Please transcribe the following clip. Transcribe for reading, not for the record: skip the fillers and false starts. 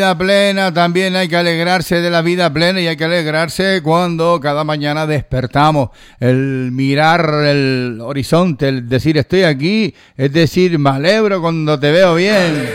Vida plena, también hay que alegrarse de la vida plena y hay que alegrarse cuando cada mañana despertamos. El mirar el horizonte, el decir estoy aquí, es decir, me alegro cuando te veo bien.